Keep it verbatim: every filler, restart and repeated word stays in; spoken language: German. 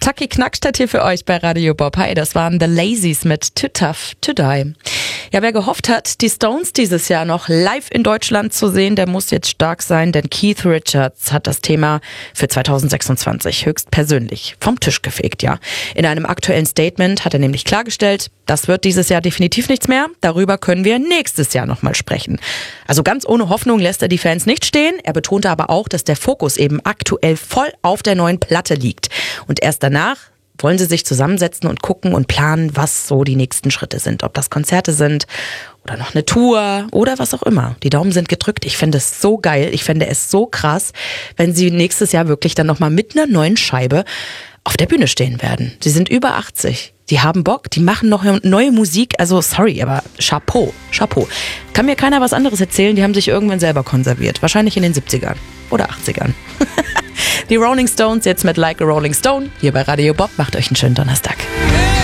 Chucky Knackstedt hier für euch bei Radio Bob. Hi, das waren The Lazies mit Too Tough to Die. Ja, wer gehofft hat, die Stones dieses Jahr noch live in Deutschland zu sehen, der muss jetzt stark sein, denn Keith Richards hat das Thema für zweitausendsechsundzwanzig höchstpersönlich vom Tisch gefegt, ja. In einem aktuellen Statement hat er nämlich klargestellt, das wird dieses Jahr definitiv nichts mehr, darüber können wir nächstes Jahr nochmal sprechen. Also ganz ohne Hoffnung lässt er die Fans nicht stehen, er betonte aber auch, dass der Fokus eben aktuell voll auf der neuen Platte liegt. Und erst danach wollen sie sich zusammensetzen und gucken und planen, was so die nächsten Schritte sind. Ob das Konzerte sind oder noch eine Tour oder was auch immer. Die Daumen sind gedrückt. Ich finde es so geil. Ich finde es so krass, wenn sie nächstes Jahr wirklich dann nochmal mit einer neuen Scheibe auf der Bühne stehen werden. Sie sind über achtzig. Die haben Bock, die machen noch neue Musik. Also sorry, aber Chapeau, Chapeau. Kann mir keiner was anderes erzählen. Die haben sich irgendwann selber konserviert. Wahrscheinlich in den siebzigern oder achtzigern. Die Rolling Stones jetzt mit Like a Rolling Stone. Hier bei Radio Bob. Macht euch einen schönen Donnerstag.